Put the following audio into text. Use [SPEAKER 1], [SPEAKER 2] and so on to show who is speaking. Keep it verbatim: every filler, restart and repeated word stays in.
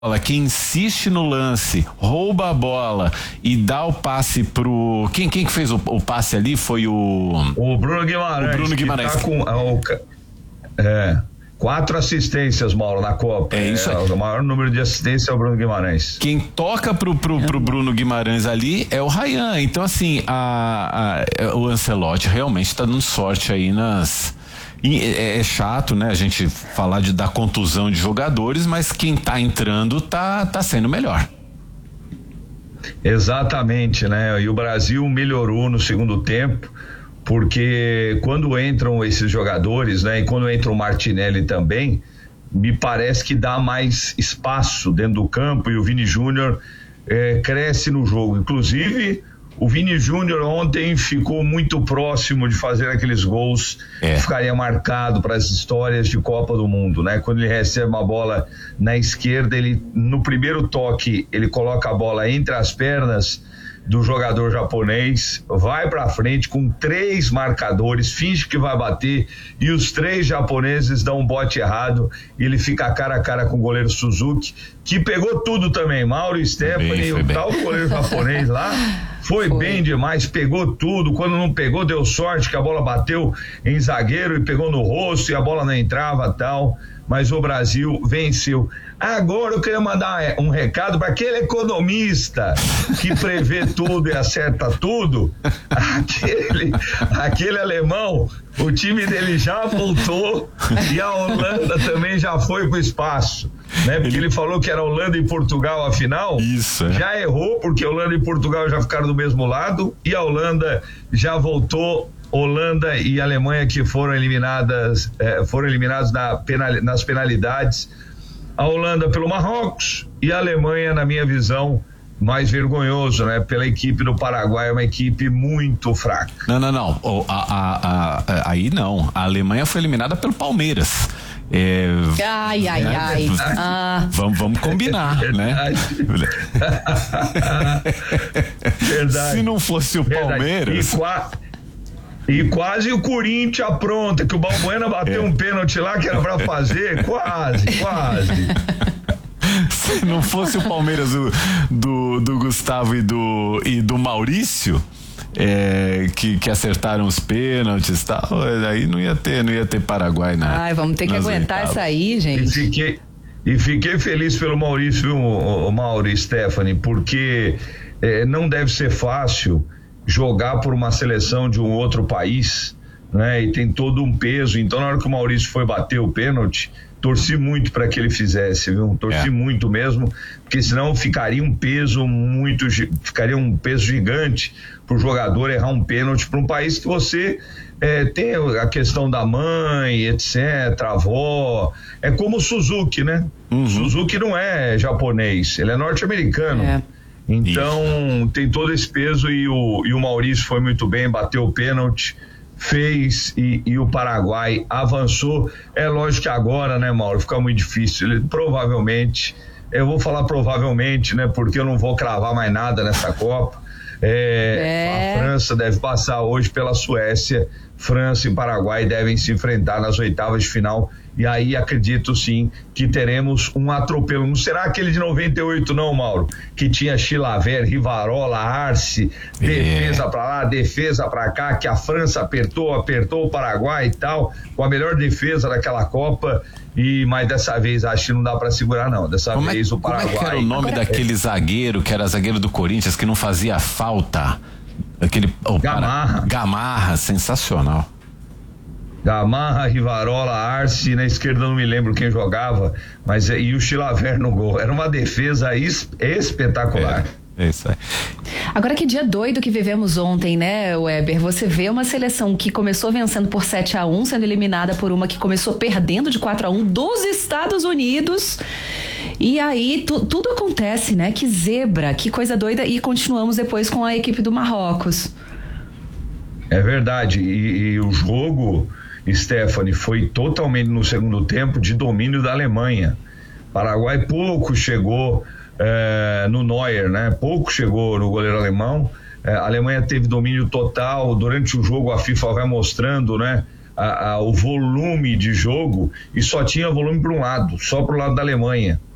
[SPEAKER 1] que insiste no lance, rouba a bola e dá o passe pro... Quem, quem que fez o, o passe ali foi o...
[SPEAKER 2] O Bruno Guimarães.
[SPEAKER 1] O Bruno Guimarães.
[SPEAKER 2] Que tá com, o, é, quatro assistências, Mauro, na Copa.
[SPEAKER 1] É isso aí.
[SPEAKER 2] É, o maior número de assistências é o Bruno Guimarães.
[SPEAKER 1] Quem toca pro, pro, pro Bruno Guimarães ali é o Ryan. Então, assim, a, a, o Ancelotti realmente tá dando sorte aí nas... É, é chato, né, a gente falar de, da contusão de jogadores, mas quem tá entrando tá, tá sendo melhor.
[SPEAKER 2] Exatamente, né? E o Brasil melhorou no segundo tempo, porque quando entram esses jogadores, né, e quando entra o Martinelli também, me parece que dá mais espaço dentro do campo e o Vini Júnior eh, cresce no jogo. Inclusive, o Vini Júnior ontem ficou muito próximo de fazer aqueles gols é. que ficaria marcado para as histórias de Copa do Mundo, né? Quando ele recebe uma bola na esquerda, ele no primeiro toque, ele coloca a bola entre as pernas do jogador japonês, vai pra frente com três marcadores, finge que vai bater e os três japoneses dão um bote errado e ele fica cara a cara com o goleiro Suzuki, que pegou tudo também, Mauro e Stephanie, o tal do goleiro japonês lá foi, foi bem demais, pegou tudo, quando não pegou deu sorte que a bola bateu em zagueiro e pegou no rosto e a bola não entrava, tal, mas o Brasil venceu. Agora eu queria mandar um recado para aquele economista que prevê tudo e acerta tudo, aquele, aquele alemão, o time dele já voltou e a Holanda também já foi pro espaço, né? Porque ele, ele falou que era Holanda e Portugal a final.
[SPEAKER 1] Isso, é.
[SPEAKER 2] Já errou, porque Holanda e Portugal já ficaram do mesmo lado e a Holanda já voltou. Holanda e Alemanha que foram eliminadas, eh, foram eliminados na penal, nas penalidades. A Holanda pelo Marrocos e a Alemanha, na minha visão, mais vergonhoso, né? Pela equipe do Paraguai, é uma equipe muito fraca.
[SPEAKER 1] Não, não, não. Oh, a, a, a, aí não. A Alemanha foi eliminada pelo Palmeiras. É,
[SPEAKER 3] ai, ai,
[SPEAKER 1] é,
[SPEAKER 3] ai. Ah.
[SPEAKER 1] Vamos, vamos combinar,
[SPEAKER 2] Verdade.
[SPEAKER 1] né?
[SPEAKER 2] Verdade.
[SPEAKER 1] Se não fosse o
[SPEAKER 2] Verdade.
[SPEAKER 1] Palmeiras.
[SPEAKER 2] E, qua... e quase o Corinthians apronta, que o Balbuena bateu é. um pênalti lá que era pra fazer, quase, quase.
[SPEAKER 1] Se não fosse o Palmeiras do, do, do Gustavo e do, e do Maurício, é, que, que acertaram os pênaltis e tal, aí não ia ter, não ia ter Paraguai na.
[SPEAKER 3] Ai, vamos ter que aguentar oitavas. Essa aí, gente.
[SPEAKER 2] E fiquei, e fiquei feliz pelo Maurício, viu, o, o Mauro e Stephanie, porque é, não deve ser fácil jogar por uma seleção de um outro país, né? E tem todo um peso. Então, na hora que o Maurício foi bater o pênalti, torci muito para que ele fizesse, viu? Torci é. muito mesmo, porque senão ficaria um peso muito, ficaria um peso gigante pro jogador errar um pênalti para um país que você é, tem a questão da mãe, etc, a avó, é como o Suzuki, né? Uhum. Suzuki não é japonês, ele é norte-americano. É. Então, isso. Tem todo esse peso e o, e o Maurício foi muito bem, bateu o pênalti, fez e, e o Paraguai avançou. É lógico que agora, né, Mauro, fica muito difícil. Ele, provavelmente, eu vou falar provavelmente, né, porque eu não vou cravar mais nada nessa Copa. É, é. A França deve passar hoje pela Suécia. França e Paraguai devem se enfrentar nas oitavas de final. E aí acredito sim que teremos um atropelo. Não será aquele de noventa e oito não, Mauro, que tinha Chilavert, Rivarola, Arce, é. defesa pra lá, defesa pra cá, que a França apertou, apertou o Paraguai e tal, com a melhor defesa daquela Copa. E mas dessa vez acho que não dá pra segurar não, dessa como vez é, o Paraguai.
[SPEAKER 1] Como é que era o nome Agora daquele é. zagueiro que era zagueiro do Corinthians que não fazia falta? Aquele oh,
[SPEAKER 2] Gamarra.
[SPEAKER 1] Para, Gamarra, sensacional.
[SPEAKER 2] Gamarra, Rivarola, Arce, na esquerda não me lembro quem jogava, mas e o Chilavert no gol. Era uma defesa es, espetacular.
[SPEAKER 1] É, é isso aí.
[SPEAKER 3] Agora que dia doido que vivemos ontem, né, Weber? Você vê uma seleção que começou vencendo por sete a um, sendo eliminada por uma que começou perdendo de quatro a um dos Estados Unidos. E aí tu, tudo acontece, né? Que zebra, que coisa doida. E continuamos depois com a equipe do Marrocos.
[SPEAKER 2] É verdade. E, e o jogo, Stephanie, foi totalmente no segundo tempo de domínio da Alemanha. Paraguai pouco chegou é, no Neuer, né? Pouco chegou no goleiro alemão. É, a Alemanha teve domínio total. Durante o jogo a FIFA vai mostrando, né? A, a, o volume de jogo e só tinha volume para um lado, só para o lado da Alemanha.